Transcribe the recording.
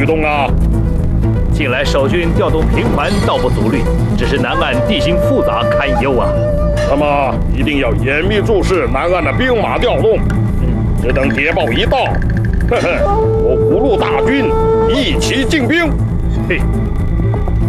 举动啊？ 近来守军调动频繁，倒不足虑，只是南岸地形复杂堪忧啊。 那么一定要严密注视南岸的兵马调动，只等谍报一到，我五路大军一齐进兵。 嘿，